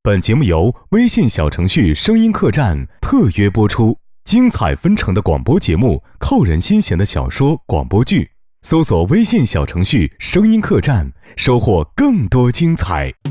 本节目由微信小程序声音客栈特约播出，精彩纷呈的广播节目，扣人心弦的小说广播剧，搜索微信小程序声音客栈，收获更多精彩。